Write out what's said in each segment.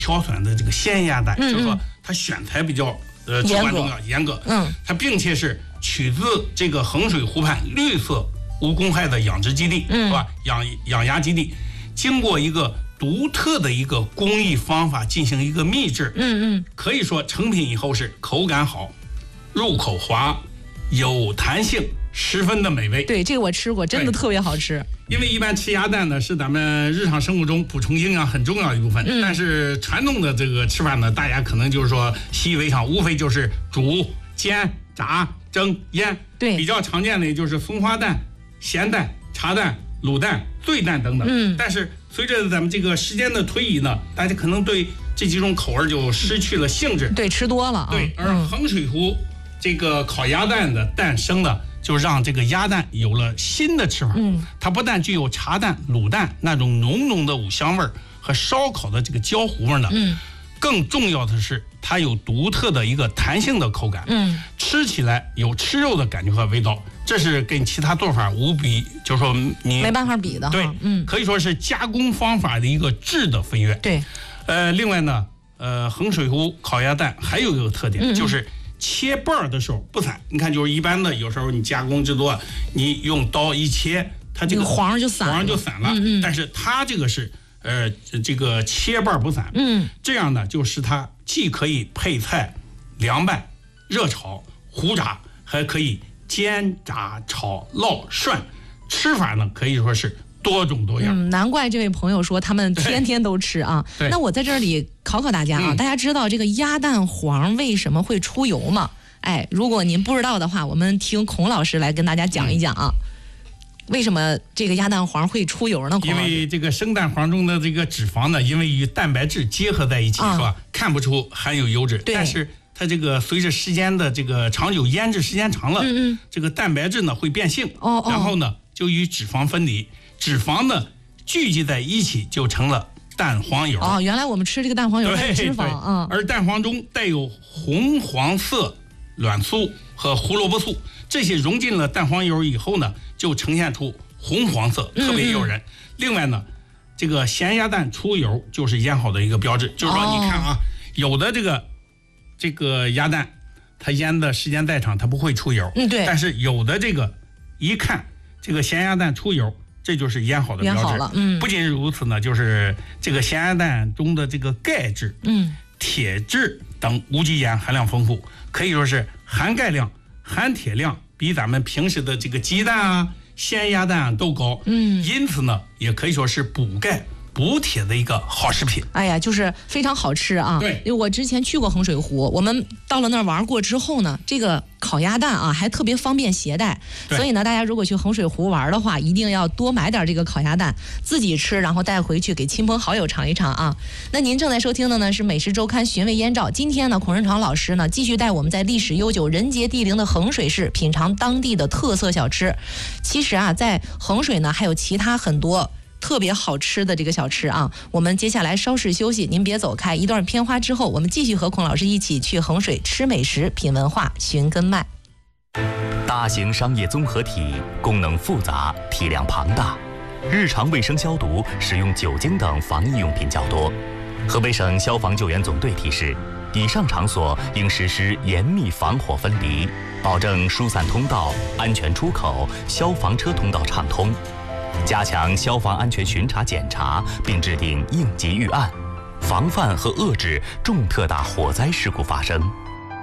挑选的这个鲜鸭蛋，就是说它选材比较至关重要严格。它并且是取自这个衡水湖畔绿色无公害的养殖基地，是吧？养鸭基地，经过一个独特的一个工艺方法进行一个秘制，可以说成品以后是口感好，入口滑，有弹性，十分的美味。 对，这个我吃过，真的特别好吃。 因为一般吃鸭蛋呢是咱们日常生活中补充营养很重要的一部分，但是传统的这个吃法呢，大家可能就是说习以为常，无非就是煮、煎、炸、蒸、腌。 对， 比较常见的就是松花蛋、咸蛋、茶蛋、卤蛋、醉蛋等等。但是随着咱们这个时间的推移呢，大家可能对这几种口味就失去了兴致。 对，吃多了啊。 对，而衡水湖这个烤鸭蛋的诞生呢，就让这个鸭蛋有了新的吃法。它不但具有茶蛋、卤蛋那种浓浓的五香味儿和烧烤的这个焦糊味呢，更重要的是它有独特的一个弹性的口感，吃起来有吃肉的感觉和味道，这是跟其他做法无比，就是说你没办法比的。 对，可以说是加工方法的一个质的飞跃。 对， 另外呢，衡水湖烤鸭蛋还有一个特点，就是切瓣的时候不散。你看，就是一般的有时候你加工制作，你用刀一切，它这个黄就散了。但是它这个是这个切瓣不散。这样呢，就使它既可以配菜、凉拌、热炒、糊炸，还可以煎、炸、炒、烙、涮，吃法呢可以说是多种多样。 难怪这位朋友说他们天天都吃啊。那我在这里考考大家啊，大家知道这个鸭蛋黄为什么会出油吗？如果您不知道的话，我们听孔老师来跟大家讲一讲啊。为什么这个鸭蛋黄会出油呢？ 因为这个生蛋黄中的这个脂肪呢，因为与蛋白质结合在一起，是吧？看不出含有油脂，但是它这个随着时间的这个长久腌制时间长了，这个蛋白质呢会变性，然后呢就与脂肪分离，脂肪呢聚集在一起就成了蛋黄油。 原来我们吃这个蛋黄油是脂肪。 而蛋黄中带有红黄色卵素和胡萝卜素，这些融进了蛋黄油以后呢，就呈现出红黄色，特别诱人。另外呢，这个咸鸭蛋出油就是腌好的一个标志，就是说你看啊，有的这个鸭蛋它腌的时间再长它不会出油， 对。 但是有的这个一看这个咸鸭蛋出油，这就是腌好的标志。不仅如此呢，就是这个咸鸭蛋中的这个钙质、铁质等无机盐含量丰富，可以说是含钙量、含铁量比咱们平时的这个鸡蛋啊、鲜鸭蛋都高。因此呢，也可以说是补钙补铁的一个好食品。 就是非常好吃啊。 对， 因为我之前去过衡水湖，我们到了那儿玩过之后呢，这个烤鸭蛋啊还特别方便携带，所以呢，大家如果去衡水湖玩的话，一定要多买点这个烤鸭蛋，自己吃，然后带回去给亲朋好友尝一尝啊。那您正在收听的呢是美食周刊寻味燕赵，今天呢孔润长老师呢继续带我们在历史悠久、人杰地灵的衡水市品尝当地的特色小吃。其实啊，在衡水呢还有其他很多特别好吃的这个小吃啊，我们接下来稍事休息，您别走开。一段片花之后，我们继续和孔老师一起去衡水吃美食、品文化、寻根脉。 大型商业综合体功能复杂，体量庞大，日常卫生消毒使用酒精等防疫用品较多。河北省消防救援总队提示，以上场所应实施严密防火分离，保证疏散通道、安全出口、消防车通道畅通。加强消防安全巡查检查，并制定应急预案，防范和遏制重特大火灾事故发生。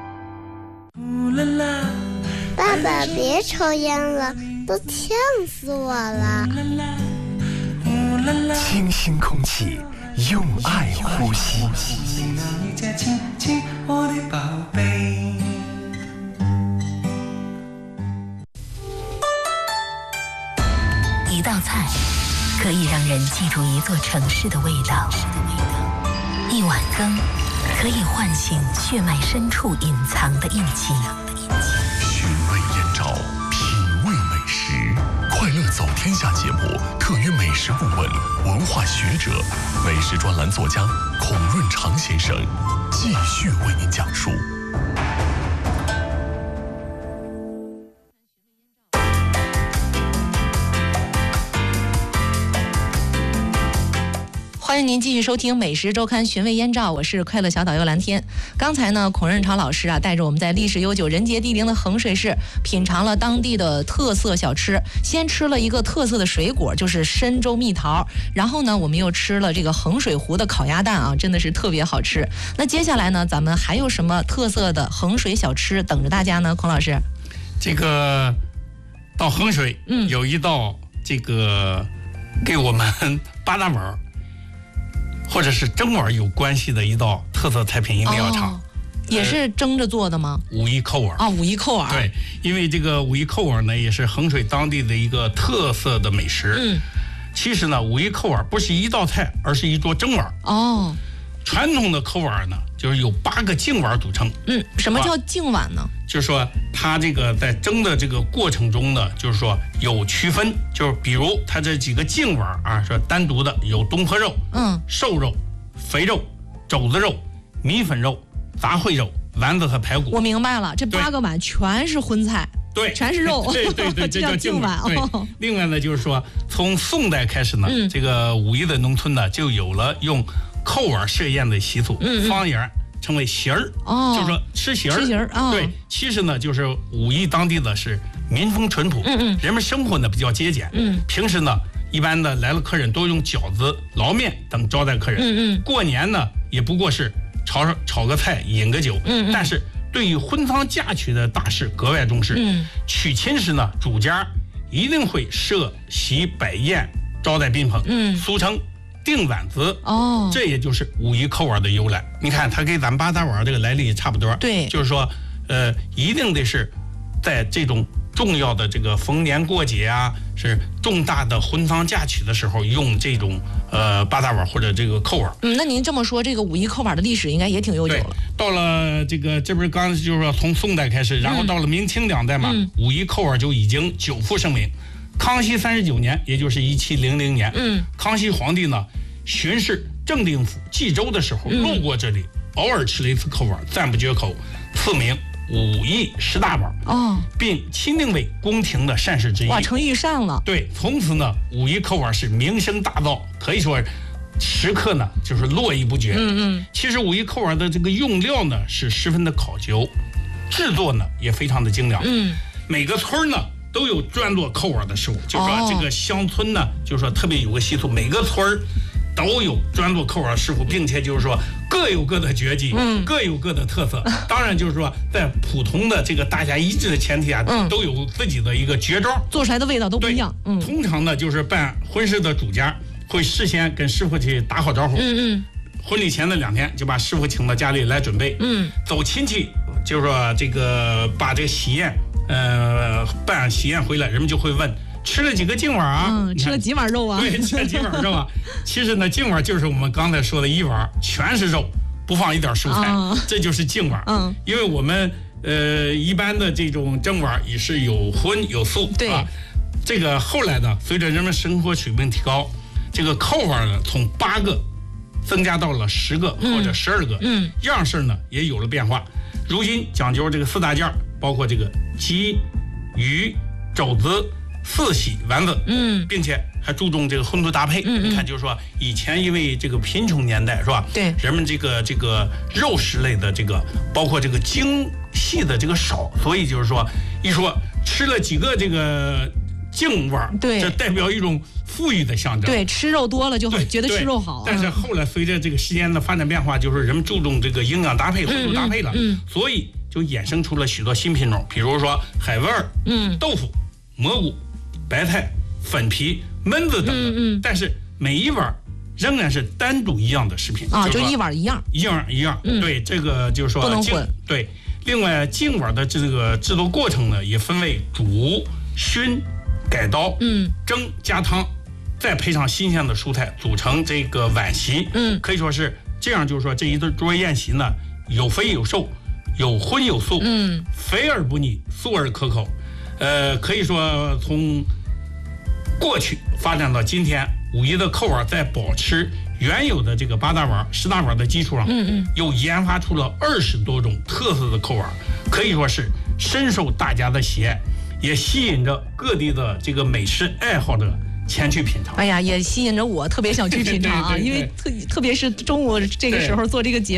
爸爸，别抽烟了，都呛死我了。 清新空气，用爱呼吸。 一道菜可以让人记住一座城市的味道，一碗羹可以唤醒血脉深处隐藏的印记。 寻味燕赵，品味美食，快乐走天下节目特约美食顾问、文化学者、美食专栏作家孔润长先生继续为您讲述。 欢欢迎您继续收听《美食周刊》寻味燕赵，我是快乐小导游蓝天。刚才呢，孔润长老师带着我们在历史悠久、人杰地灵的衡水市品尝了当地的特色小吃。先吃了一个特色的水果，就是深州蜜桃。然后呢，我们又吃了这个衡水湖的烤鸭蛋啊，真的是特别好吃。那接下来呢，咱们还有什么特色的衡水小吃等着大家呢？孔老师， 这个到衡水，有一道这个给我们八大碗或者是蒸碗有关系的一道特色菜品，一定要尝。 也是蒸着做的吗？ 武夷扣碗武夷扣碗。 对，因为这个武夷扣碗呢，也是衡水当地的一个特色的美食。其实呢，武夷扣碗不是一道菜，而是一桌蒸碗。传统的扣碗呢，就是由8个净碗组成。 什么叫净碗呢？ 就是说，它这个在蒸的这个过程中呢，就是说有区分，就是比如它这几个净碗啊，说单独的有东坡肉、瘦肉、肥肉、肘子肉、米粉肉、杂烩肉、丸子和排骨。 我明白了，这8个碗全是荤菜。 对， 全是肉， 对，这叫净碗。 对， 另外呢，就是说从宋代开始呢，这个武夷的农村呢，就有了用扣碗设宴的习俗，方言称为席儿，就是说吃席儿。对，其实呢，就是武夷当地的是民风淳朴，人们生活呢比较节俭，平时呢一般的来了客人都用饺子、捞面等招待客人，过年呢也不过是炒个菜、饮个酒，但是对于婚丧嫁娶的大事格外重视。娶亲时呢，主家一定会设席摆宴招待宾朋，俗称定碗子。这也就是武夷扣碗的由来。你看，它跟咱八大碗这个来历差不多。对，就是说，一定得是在这种重要的这个逢年过节啊，是重大的婚丧嫁娶的时候，用这种八大碗或者这个扣碗。 那您这么说，这个武夷扣碗的历史应该也挺悠久了。 到了这不是刚就是说从宋代开始，然后到了明清2代嘛，武夷扣碗就已经久负盛名。康熙39年，也就是1700年，康熙皇帝呢巡视正定府冀州的时候，路过这里，偶尔吃了一次扣碗，赞不绝口，赐名武夷10大碗，并钦定为宫廷的膳食之一。 哇，成御膳了。 对，从此呢，武夷扣碗是名声大噪，可以说食客呢就是络绎不绝。其实武夷扣碗的这个用料呢是十分的考究，制作呢也非常的精良。每个村呢都有专做扣碗的师傅，就是说这个乡村呢，就是说特别有个习俗，每个村都有专做扣碗师傅，并且就是说各有各的绝技，各有各的特色。当然就是说在普通的这个大家一致的前提下，都有自己的一个绝招， 做出来的味道都不一样。 通常呢就是办婚事的主家会事先跟师傅去打好招呼，婚礼前的2天就把师傅请到家里来准备，走亲戚，就是说这个把这个喜宴，办喜宴回来，人们就会问吃了几个净碗啊？ 吃了几碗肉啊？ 对，吃了几碗肉啊？其实呢，净碗就是我们刚才说的一碗全是肉，不放一点蔬菜，这就是净碗。因为我们一般的这种蒸碗也是有荤有素，对吧？这个后来呢，随着人们生活水平提高，这个扣碗呢从8个增加到了10个或者12个，样式呢也有了变化。如今讲究这个4大件，包括这个鸡、鱼、肘子、4喜丸子，并且还注重这个荤素搭配。你看，就是说以前因为这个贫穷年代，是吧？对，人们这个肉食类的这个，包括这个精细的这个少，所以就是说一说吃了几个这个净碗，对，这代表一种富裕的象征。对， 吃肉多了就觉得吃肉好。 但是后来随着这个时间的发展变化，就是人们注重这个营养搭配、荤素搭配了，所以就衍生出了许多新品种，比如说海味儿、豆腐、蘑菇、白菜、粉皮、焖子等等。但是每一碗仍然是单独一样的食品就一碗一样。 对，这个就是说不能混。 对，另外净碗的这个制作过程呢，也分为煮、熏、改刀、蒸、加汤，再配上新鲜的蔬菜，组成这个碗席。可以说是这样，就是说这一桌宴席呢，有肥有瘦，有荤有素，肥而不腻，素而可口。可以说从过去发展到今天，武夷的扣碗在保持原有的这个8大碗、10大碗的基础上，又研发出了20多种特色的扣碗，可以说是深受大家的喜爱，也吸引着各地的这个美食爱好者前去品尝。 哎呀，也吸引着我特别想去品尝啊，因为特别是中午这个时候做这个节目。